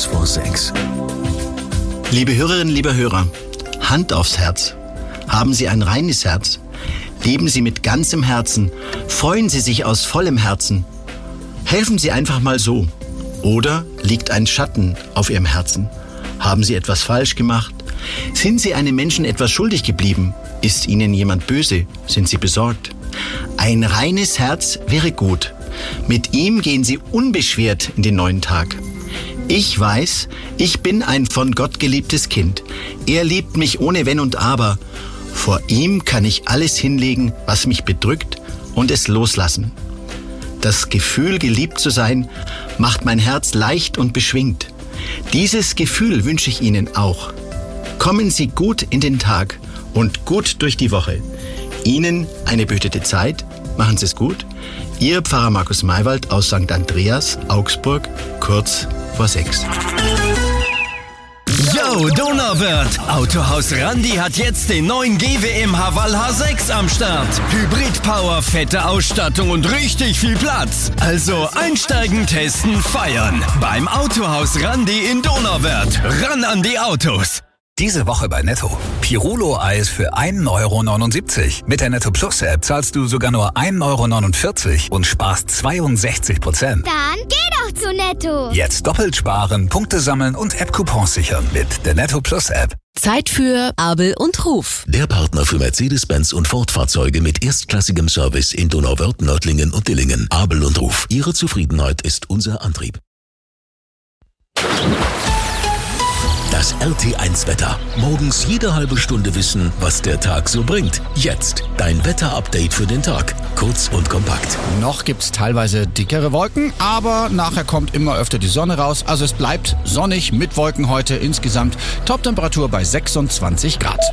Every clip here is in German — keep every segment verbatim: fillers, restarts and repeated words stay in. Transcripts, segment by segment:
Kurz vor sechs. Liebe Hörerinnen, liebe Hörer, Hand aufs Herz. Haben Sie ein reines Herz? Leben Sie mit ganzem Herzen? Freuen Sie sich aus vollem Herzen? Helfen Sie einfach mal so. Oder liegt ein Schatten auf Ihrem Herzen? Haben Sie etwas falsch gemacht? Sind Sie einem Menschen etwas schuldig geblieben? Ist Ihnen jemand böse? Sind Sie besorgt? Ein reines Herz wäre gut. Mit ihm gehen Sie unbeschwert in den neuen Tag. Ich weiß, ich bin ein von Gott geliebtes Kind. Er liebt mich ohne Wenn und Aber. Vor ihm kann ich alles hinlegen, was mich bedrückt, und es loslassen. Das Gefühl, geliebt zu sein, macht mein Herz leicht und beschwingt. Dieses Gefühl wünsche ich Ihnen auch. Kommen Sie gut in den Tag und gut durch die Woche. Ihnen eine behütete Zeit. Machen Sie es gut. Ihr Pfarrer Markus Maywald aus Sankt Andreas, Augsburg, kurz vor sechs. Yo, Donauwörth! Autohaus Randi hat jetzt den neuen G W M Haval H sechs am Start. Hybrid-Power, fette Ausstattung und richtig viel Platz. Also einsteigen, testen, feiern. Beim Autohaus Randi in Donauwörth. Ran an die Autos! Diese Woche bei Netto. Pirulo-Eis für ein Euro neunundsiebzig. Mit der Netto Plus App zahlst du sogar nur ein Euro neunundvierzig und sparst zweiundsechzig Prozent. Dann geh doch zu Netto. Jetzt doppelt sparen, Punkte sammeln und App-Coupons sichern mit der Netto Plus App. Zeit für Abel und Ruf. Der Partner für Mercedes-Benz und Ford-Fahrzeuge mit erstklassigem Service in Donauwörth, Nördlingen und Dillingen. Abel und Ruf. Ihre Zufriedenheit ist unser Antrieb. Das R T eins Wetter. Morgens jede halbe Stunde wissen, was der Tag so bringt. Jetzt dein Wetter-Update für den Tag. Kurz und kompakt. Noch gibt's teilweise dickere Wolken, aber nachher kommt immer öfter die Sonne raus. Also es bleibt sonnig mit Wolken heute insgesamt. Toptemperatur bei sechsundzwanzig Grad.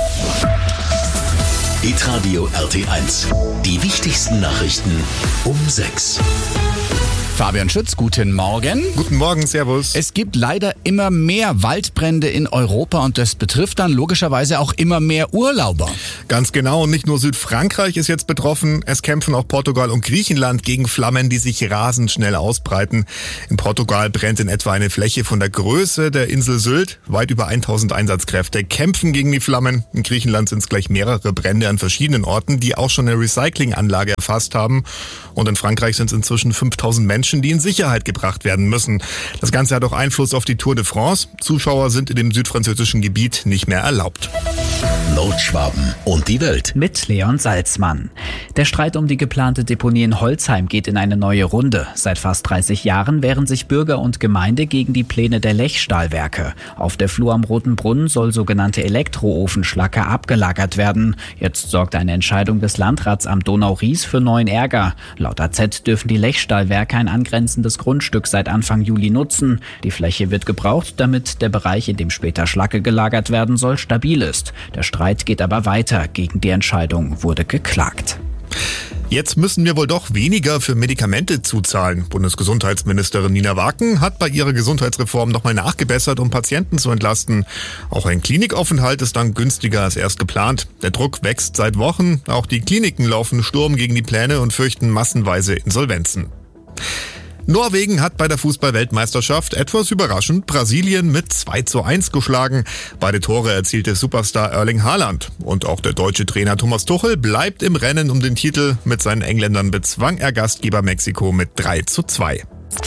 Hitradio R T eins. Die wichtigsten Nachrichten um sechs. Fabian Schütz, guten Morgen. Guten Morgen, servus. Es gibt leider immer mehr Waldbrände in Europa und das betrifft dann logischerweise auch immer mehr Urlauber. Ganz genau, und nicht nur Südfrankreich ist jetzt betroffen, es kämpfen auch Portugal und Griechenland gegen Flammen, die sich rasend schnell ausbreiten. In Portugal brennt in etwa eine Fläche von der Größe der Insel Sylt. Weit über tausend Einsatzkräfte kämpfen gegen die Flammen. In Griechenland sind es gleich mehrere Brände an verschiedenen Orten, die auch schon eine Recyclinganlage erfasst haben. Und in Frankreich sind es inzwischen fünftausend Menschen, die in Sicherheit gebracht werden müssen. Das Ganze hat auch Einfluss auf die Tour de France. Zuschauer sind in dem südfranzösischen Gebiet nicht mehr erlaubt. Nordschwaben und die Welt. Mit Leon Salzmann. Der Streit um die geplante Deponie in Holzheim geht in eine neue Runde. Seit fast dreißig Jahren wehren sich Bürger und Gemeinde gegen die Pläne der Lechstahlwerke. Auf der Flur am Roten Brunnen soll sogenannte Elektroofenschlacker abgelagert werden. Jetzt sorgt eine Entscheidung des Landratsamt Donau-Ries für neuen Ärger. Laut A Z dürfen die Lechstahlwerke ein angrenzendes Grundstück seit Anfang Juli nutzen. Die Fläche wird gebraucht, damit der Bereich, in dem später Schlacke gelagert werden soll, stabil ist. Der Streit geht aber weiter. Gegen die Entscheidung wurde geklagt. Jetzt müssen wir wohl doch weniger für Medikamente zuzahlen. Bundesgesundheitsministerin Nina Waken hat bei ihrer Gesundheitsreform nochmal nachgebessert, um Patienten zu entlasten. Auch ein Klinikaufenthalt ist dann günstiger als erst geplant. Der Druck wächst seit Wochen. Auch die Kliniken laufen Sturm gegen die Pläne und fürchten massenweise Insolvenzen. Norwegen hat bei der Fußball-Weltmeisterschaft etwas überraschend Brasilien mit zwei zu eins geschlagen. Beide Tore erzielte Superstar Erling Haaland. Und auch der deutsche Trainer Thomas Tuchel bleibt im Rennen um den Titel. Mit seinen Engländern bezwang er Gastgeber Mexiko mit drei zu zwei.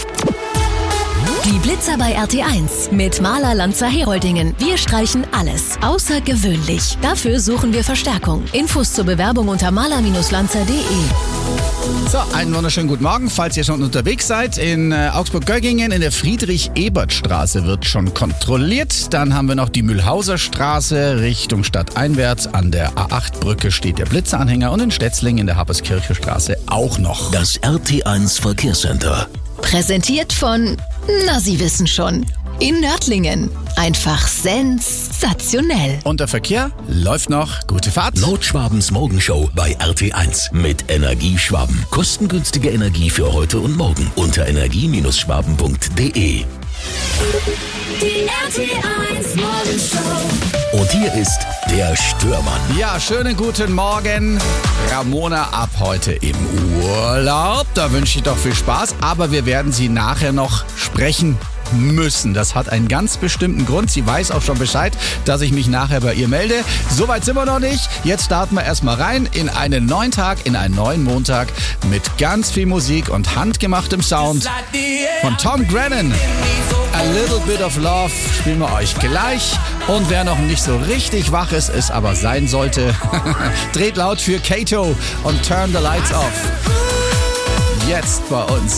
Die Blitzer bei R T eins mit Maler Lanzer Heroldingen. Wir streichen alles außergewöhnlich. Dafür suchen wir Verstärkung. Infos zur Bewerbung unter maler Lanzer punkt de. So, einen wunderschönen guten Morgen. Falls ihr schon unterwegs seid, in äh, Augsburg-Göggingen in der Friedrich-Ebert-Straße wird schon kontrolliert. Dann haben wir noch die Mühlhauser Straße Richtung stadteinwärts. An der A acht Brücke steht der Blitzeranhänger und in Stetzling in der Haberskircher Straße auch noch. Das R T eins Verkehrscenter. Präsentiert von, na Sie wissen schon, in Nördlingen. Einfach sensationell. Und der Verkehr läuft noch. Gute Fahrt. Nordschwabens Morgenshow bei R T eins mit Energieschwaben. Kostengünstige Energie für heute und morgen unter energie schwaben punkt de. Die R T eins Morgenshow. Und hier ist der Störmann. Ja, schönen guten Morgen. Ramona ab heute im Urlaub. Da wünsche ich doch viel Spaß. Aber wir werden Sie nachher noch sprechen müssen. Das hat einen ganz bestimmten Grund. Sie weiß auch schon Bescheid, dass ich mich nachher bei ihr melde. Soweit sind wir noch nicht. Jetzt starten wir erstmal rein in einen neuen Tag, in einen neuen Montag mit ganz viel Musik und handgemachtem Sound von Tom Grennan. A Little Bit of Love spielen wir euch gleich. Und wer noch nicht so richtig wach ist, es aber sein sollte, dreht laut für Kato und Turn the Lights Off. Jetzt bei uns.